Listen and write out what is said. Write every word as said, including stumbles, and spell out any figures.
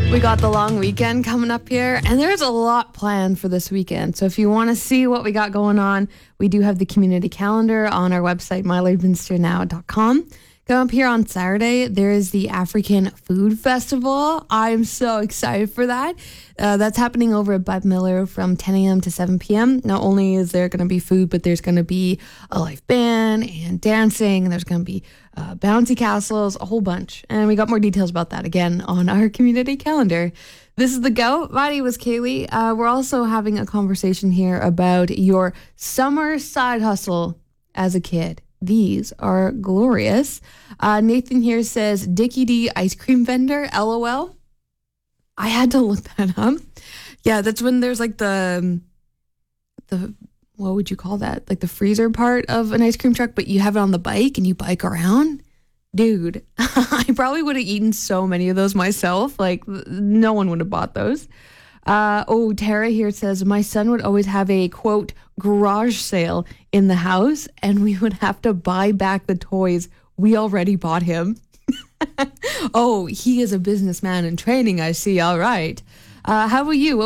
We got the long weekend coming up here, and there's a lot planned for this weekend. So if you want to see what we got going on, we do have the community calendar on our website, my leibnister now dot com. Come up here on Saturday, there is the African Food Festival. I'm so excited for that. Uh, that's happening over at Bud Miller from ten a.m. to seven p.m. Not only is there going to be food, but there's going to be a live band and dancing, and there's going to be uh, bouncy castles, a whole bunch. And we got more details about that again on our community calendar. This is The Go. My name is Kaylee. Uh, we're also having a conversation here about your summer side hustle as a kid. These are glorious. Uh, Nathan here says, Dickie D ice cream vendor, LOL. I had to look that up. Yeah, that's when there's like the, the what would you call that? Like the freezer part of an ice cream truck, but you have it on the bike and you bike around. Dude, I probably would have eaten so many of those myself. Like no one would have bought those. Uh, oh, Tara here says, my son would always have a, quote, garage sale in the house, and we would have to buy back the toys we already bought him. Oh, he is a businessman in training, I see. All right. Uh, how about you?